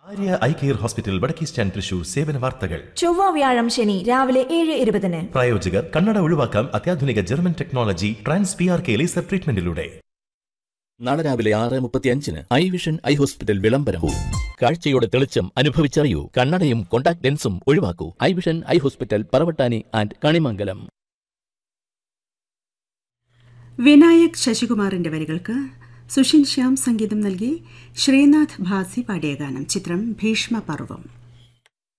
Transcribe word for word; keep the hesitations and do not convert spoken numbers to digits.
Arya eye care hospital വടക്കേ stand Thrissur സേവന വാർത്തകൾ. ചൊവ്വ വ്യാഴം ശനി രാവിലെ ഏഴ് ഇരുപതിന്. പ്രായോജകർ കണ്ണട ഒഴിവാക്കാം അത്യാധുനിക German technology trans P R K laser ട്രീറ്റ്മെന്റിലൂടെ. നാളെ രാവിലെ ആറ് മുപ്പത്തി അഞ്ചിന് ഐ വിഷൻ ഐ ഹോസ്പിറ്റൽ വിളംബരവും. കാഴ്ചയുടെ തെളിച്ചം അനുഭവിച്ചറിയൂ. കണ്ണടയും contact ലെൻസും ഒഴിവാക്കൂ. I vision eye hospital, Paravattani and Kanimangalam. Vinayak ശശികുമാറിന്റെ വരികൾക്ക് സുഷിൻ ശ്യാം സംഗീതം നൽകി ശ്രീനാഥ് ഭാസി പാടിയ ഗാനം. ചിത്രം ഭീഷ്മ പർവം.